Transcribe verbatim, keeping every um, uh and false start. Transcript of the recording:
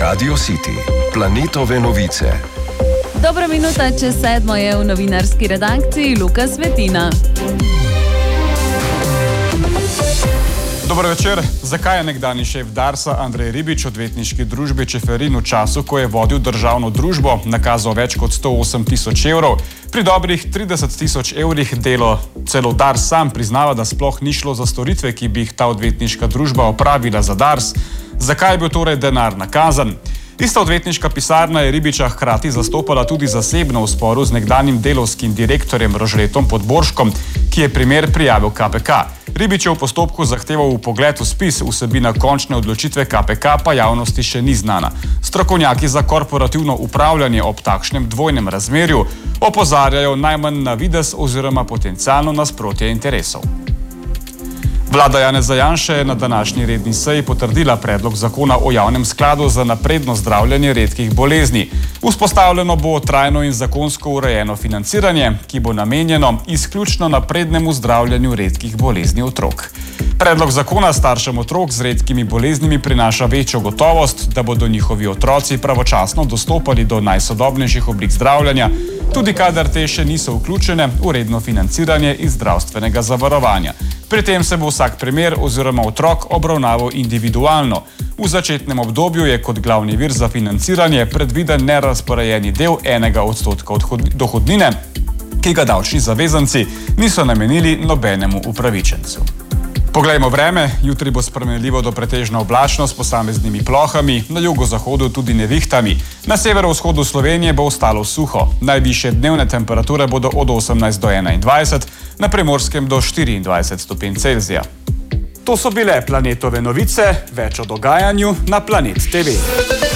Radio City, Planetove novice. Dobra minuta, čez sedmo je v novinarski redakciji Luka Svetina. Dober večer. Zakaj je nekdanji šef Darsa Andrej Ribič odvetniški družbi Čeferin v času, ko je vodil državno družbo, nakazal več kot sto osem tisoč evrov? Pri dobrih trideset tisoč evrih delo celo Dars sam priznava, da sploh ni šlo za storitve, ki bi jih ta odvetniška družba opravila za Dars. Zakaj je bil torej denar nakazan? Ista odvetniška pisarna je Ribiča hkrati zastopala tudi zasebno v sporu z nekdanjim delovskim direktorjem Rožletom Podborškom, ki je primer prijavil K P K. Ribič je v postopku zahteval vpogled v spis, vsebina končne odločitve K P K pa javnosti še ni znana. Strokovnjaki za korporativno upravljanje ob takšnem dvojnem razmerju opozarjajo najmanj na videz oziroma potencialno nasprotje interesov. Vlada Janeza Janše je na današnji redni seji potrdila predlog zakona o javnem skladu za napredno zdravljenje redkih bolezni. Vzpostavljeno bo trajno in zakonsko urejeno financiranje, ki bo namenjeno izključno naprednemu zdravljenju redkih bolezni otrok. Predlog zakona staršem otrok z redkimi boleznimi prinaša večjo gotovost, da bodo njihovi otroci pravočasno dostopali do najsodobnejših oblik zdravljenja, tudi kadar te še niso vključene v redno financiranje iz zdravstvenega zavarovanja. Pri tem se bo vsak primer oziroma otrok obravnaval individualno. V začetnem obdobju je kot glavni vir za financiranje predviden nerazporejeni del enega odstotka dohodnine, ki ga davčni zavezanci niso namenili nobenemu upravičencu. Poglejmo vreme. Jutri bo spremenljivo do pretežno oblačno s posameznimi plohami, na jugozahodu tudi nevihtami. Na severovzhodu Slovenije bo ostalo suho. Najvišje dnevne temperature bodo od osemnajst do enaindvajset, na Primorskem do štiriindvajset stopinj Celzija. To so bile Planetove novice, več o dogajanju na Planet T V.